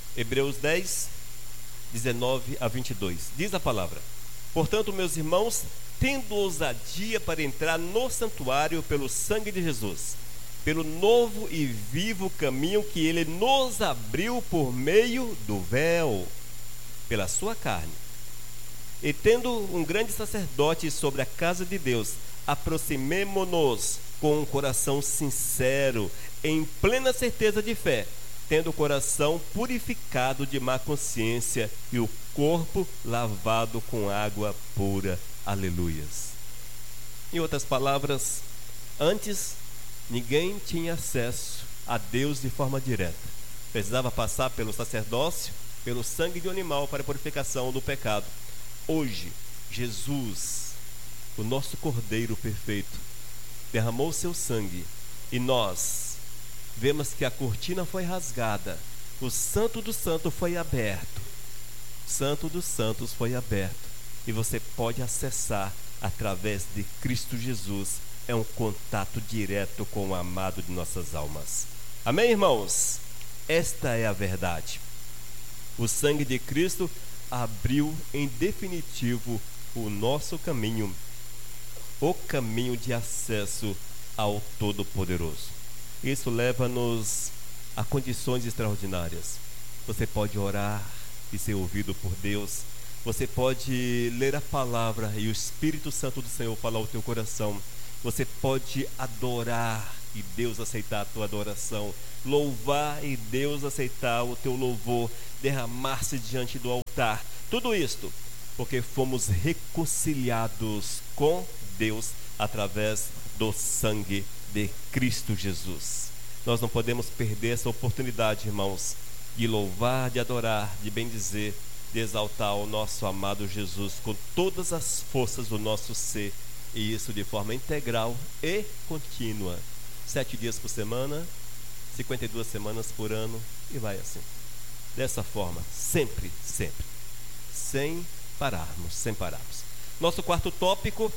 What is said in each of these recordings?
Hebreus 10, 19 a 22. Diz a palavra: portanto, meus irmãos, tendo ousadia para entrar no santuário pelo sangue de Jesus, pelo novo e vivo caminho que ele nos abriu por meio do véu, pela sua carne. E tendo um grande sacerdote sobre a casa de Deus, aproximemo-nos com um coração sincero, em plena certeza de fé, tendo o coração purificado de má consciência e o corpo lavado com água pura. Aleluias. Em outras palavras, antes ninguém tinha acesso a Deus de forma direta. Precisava passar pelo sacerdócio, pelo sangue de um animal para a purificação do pecado. Hoje, Jesus, o nosso Cordeiro perfeito, derramou seu sangue e nós vemos que a cortina foi rasgada, o Santo do Santo foi aberto. O Santo dos Santos foi aberto e você pode acessar através de Cristo Jesus. É um contato direto com o amado de nossas almas. Amém, irmãos? Esta é a verdade. O sangue de Cristo abriu em definitivo o nosso caminho, o caminho de acesso ao Todo-Poderoso. Isso leva-nos a condições extraordinárias. Você pode orar e ser ouvido por Deus. Você pode ler a palavra e o Espírito Santo do Senhor falar ao teu coração. Você pode adorar e Deus aceitar a tua adoração, louvar e Deus aceitar o teu louvor, derramar-se diante do altar. Tudo isto porque fomos reconciliados com Deus através do sangue de Cristo Jesus. Nós não podemos perder essa oportunidade, irmãos, de louvar, de adorar, de bendizer, de exaltar o nosso amado Jesus com todas as forças do nosso ser, e isso de forma integral e contínua. 7 dias por semana, 52 semanas por ano, e vai assim. Dessa forma, sempre, sempre, sem pararmos. Nosso quarto tópico: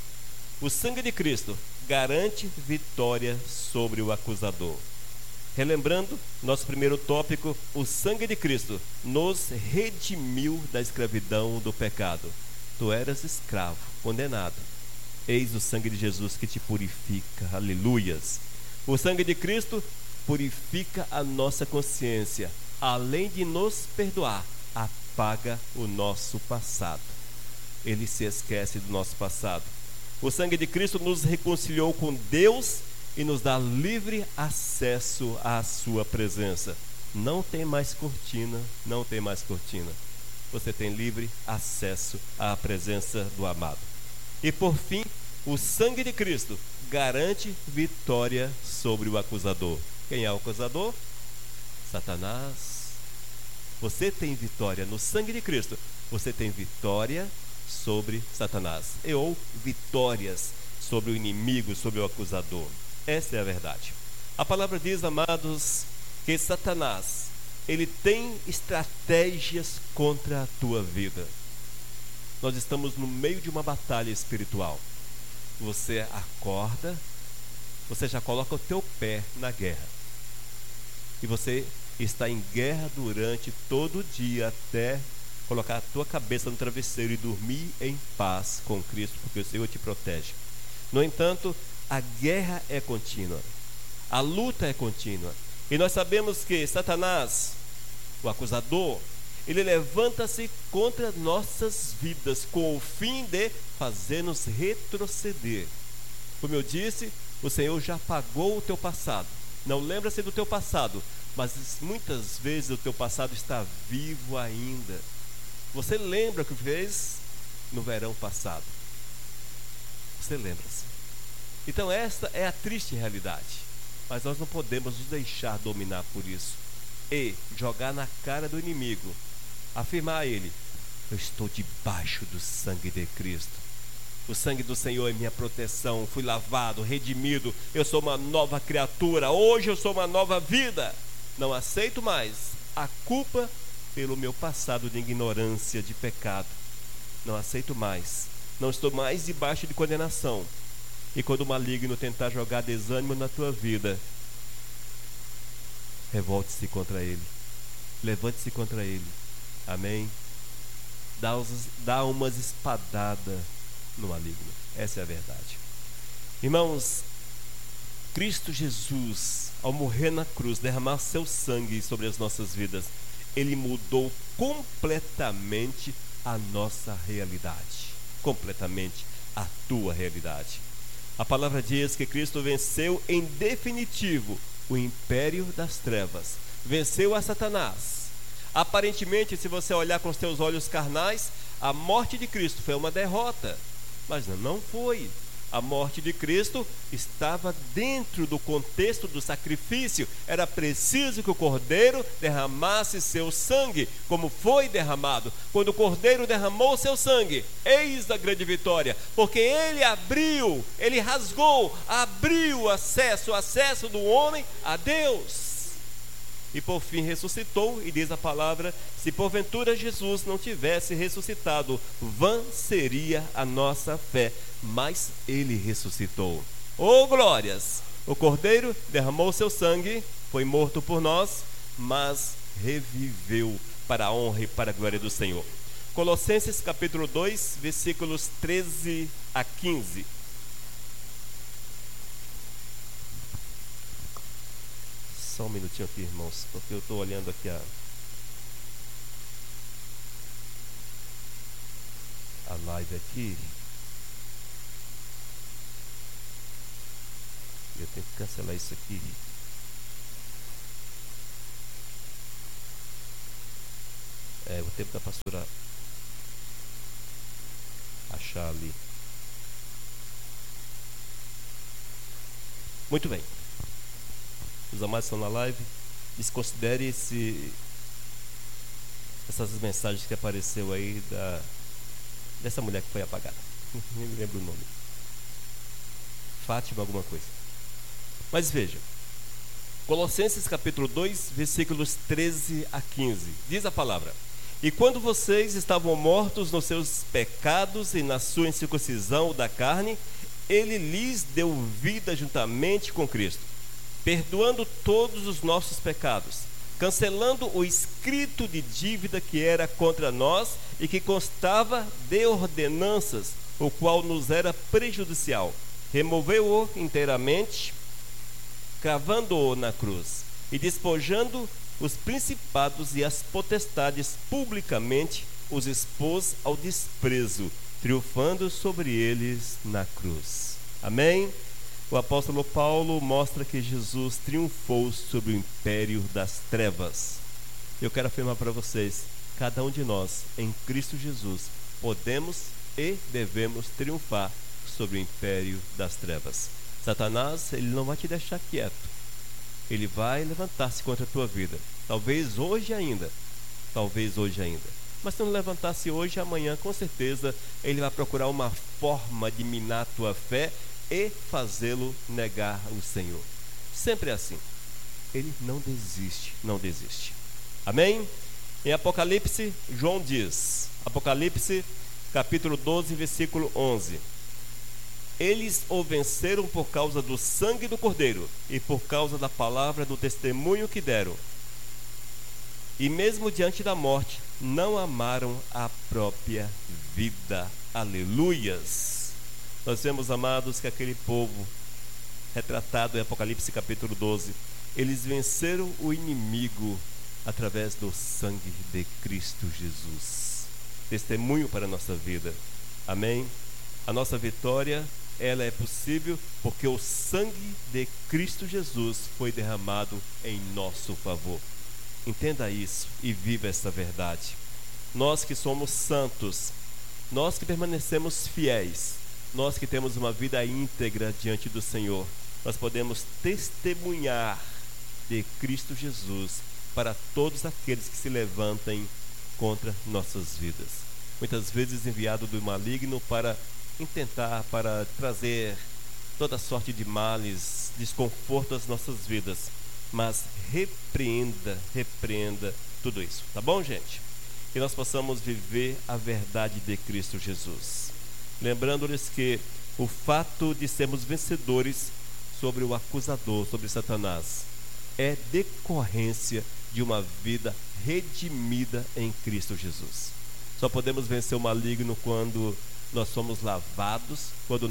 o sangue de Cristo garante vitória sobre o acusador. Relembrando, nosso primeiro tópico: o sangue de Cristo nos redimiu da escravidão do pecado. Tu eras escravo, condenado. Eis o sangue de Jesus que te purifica. Aleluias. O sangue de Cristo purifica a nossa consciência. Além de nos perdoar, apaga o nosso passado. Ele se esquece do nosso passado. O sangue de Cristo nos reconciliou com Deus e nos dá livre acesso à sua presença. Não tem mais cortina, não tem mais cortina. Você tem livre acesso à presença do amado. E por fim, o sangue de Cristo garante vitória sobre o acusador. Quem é o acusador? Satanás. Você tem vitória no sangue de Cristo. Você tem vitória sobre Satanás, ou vitórias sobre o inimigo, sobre o acusador. Essa é a verdade. A palavra diz, amados, que Satanás, ele tem estratégias contra a tua vida. Nós estamos no meio de uma batalha espiritual. Você acorda, você já coloca o teu pé na guerra. E você está em guerra durante todo o dia até colocar a tua cabeça no travesseiro e dormir em paz com Cristo, porque o Senhor te protege. No entanto, a guerra é contínua, a luta é contínua. E nós sabemos que Satanás, o acusador, ele levanta-se contra nossas vidas com o fim de fazer-nos retroceder. Como eu disse, o Senhor já apagou o teu passado. Não lembra-se do teu passado, mas muitas vezes o teu passado está vivo ainda. Você lembra o que fez no verão passado? Você lembra-se. Então esta é a triste realidade. Mas nós não podemos nos deixar dominar por isso e jogar na cara do inimigo, afirmar a ele: eu estou debaixo do sangue de Cristo. O sangue do Senhor é minha proteção. Fui lavado, redimido. Eu sou uma nova criatura. Hoje eu sou uma nova vida. Não aceito mais a culpa pelo meu passado de ignorância, de pecado. Não aceito mais. Não estou mais debaixo de condenação. E quando o maligno tentar jogar desânimo na tua vida, revolte-se contra ele. levante-se contra ele. Amém? Dá umas espadadas no maligno. Essa é a verdade. Irmãos, Cristo Jesus, ao morrer na cruz, derramar seu sangue sobre as nossas vidas, ele mudou completamente a nossa realidade. Completamente a tua realidade. A palavra diz que Cristo venceu em definitivo o império das trevas. Venceu a Satanás. Aparentemente, se você olhar com os teus olhos carnais, a morte de Cristo foi uma derrota. Mas não foi. A morte de Cristo estava dentro do contexto do sacrifício. Era preciso que o Cordeiro derramasse seu sangue, como foi derramado. Quando o Cordeiro derramou seu sangue, eis a grande vitória, porque ele rasgou, abriu o acesso do homem a Deus. E por fim ressuscitou, e diz a palavra: se porventura Jesus não tivesse ressuscitado, vã seria a nossa fé, mas ele ressuscitou. Oh glórias! O Cordeiro derramou seu sangue, foi morto por nós, mas reviveu para a honra e para a glória do Senhor. Colossenses capítulo 2, versículos 13 a 15. Só um minutinho aqui, irmãos, porque eu estou olhando aqui a live aqui. Eu tenho que cancelar isso aqui. O tempo da pastora achar ali. Muito bem. Os amados estão na live. Desconsidere essas mensagens que apareceu aí dessa mulher que foi apagada. Nem me lembro o nome. Fátima alguma coisa. Mas veja, Colossenses capítulo 2, versículos 13 a 15. Diz a palavra: e quando vocês estavam mortos nos seus pecados e na sua incircuncisão da carne, ele lhes deu vida juntamente com Cristo, perdoando todos os nossos pecados, cancelando o escrito de dívida que era contra nós e que constava de ordenanças, o qual nos era prejudicial. Removeu-o inteiramente, cravando-o na cruz, e despojando os principados e as potestades publicamente, os expôs ao desprezo, triunfando sobre eles na cruz. Amém? O apóstolo Paulo mostra que Jesus triunfou sobre o império das trevas. Eu quero afirmar para vocês, cada um de nós, em Cristo Jesus, podemos e devemos triunfar sobre o império das trevas. Satanás, ele não vai te deixar quieto. Ele vai levantar-se contra a tua vida. Talvez hoje ainda. Mas se não levantar-se hoje, amanhã, com certeza, ele vai procurar uma forma de minar a tua fé e fazê-lo negar o Senhor. Sempre é assim. Ele não desiste. Amém? Em Apocalipse, João diz, Apocalipse capítulo 12, versículo 11: eles o venceram por causa do sangue do Cordeiro e por causa da palavra do testemunho que deram. E mesmo diante da morte, não amaram a própria vida. Aleluias! Nós vemos, amados, que aquele povo retratado em Apocalipse capítulo 12, eles venceram o inimigo através do sangue de Cristo Jesus. Testemunho para a nossa vida. Amém? A nossa vitória, ela é possível porque o sangue de Cristo Jesus foi derramado em nosso favor. Entenda isso e viva essa verdade. Nós que somos santos, nós que permanecemos fiéis, nós que temos uma vida íntegra diante do Senhor, nós podemos testemunhar de Cristo Jesus para todos aqueles que se levantem contra nossas vidas. Muitas vezes enviado do maligno para trazer toda sorte de males, desconforto às nossas vidas. Mas repreenda tudo isso, tá bom, gente? Que nós possamos viver a verdade de Cristo Jesus, lembrando-lhes que o fato de sermos vencedores sobre o acusador, sobre Satanás, é decorrência de uma vida redimida em Cristo Jesus. Só podemos vencer o maligno quando nós somos lavados,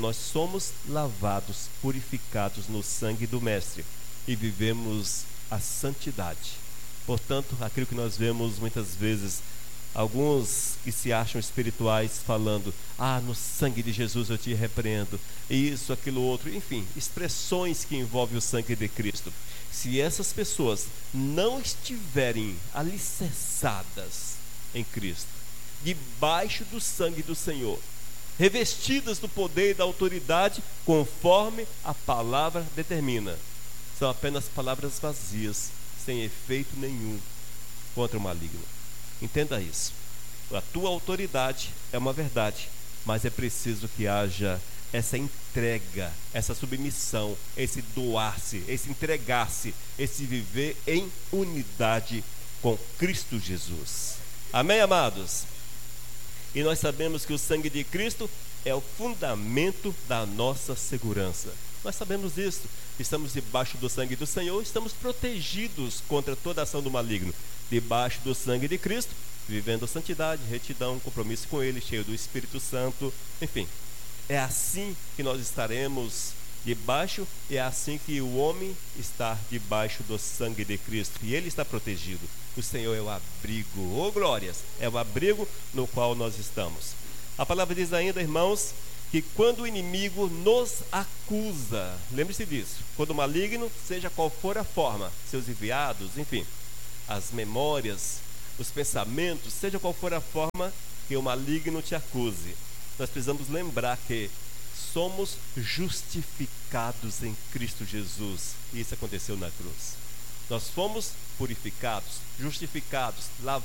purificados no sangue do Mestre e vivemos a santidade. Portanto, aquilo que nós vemos muitas vezes, alguns que se acham espirituais falando: no sangue de Jesus eu te repreendo, isso, aquilo, outro, enfim, expressões que envolvem o sangue de Cristo. Se essas pessoas não estiverem alicerçadas em Cristo, debaixo do sangue do Senhor, revestidas do poder e da autoridade conforme a palavra determina, são apenas palavras vazias, sem efeito nenhum contra o maligno. Entenda isso. A tua autoridade é uma verdade, mas é preciso que haja essa entrega, essa submissão, esse doar-se, esse entregar-se, esse viver em unidade com Cristo Jesus. Amém, amados? E nós sabemos que o sangue de Cristo é o fundamento da nossa segurança. Nós sabemos disso. Estamos debaixo do sangue do Senhor, estamos protegidos contra toda ação do maligno. Debaixo do sangue de Cristo, vivendo santidade, retidão, compromisso com Ele, cheio do Espírito Santo. Enfim, é assim que nós estaremos debaixo, é assim que o homem está debaixo do sangue de Cristo. E ele está protegido. O Senhor é o abrigo, glórias, é o abrigo no qual nós estamos. A palavra diz ainda, irmãos, que quando o inimigo nos acusa, lembre-se disso, quando o maligno, seja qual for a forma, seus enviados, enfim, as memórias, os pensamentos, seja qual for a forma que o maligno te acuse, nós precisamos lembrar que somos justificados em Cristo Jesus. E isso aconteceu na cruz. Nós fomos purificados, justificados, lavados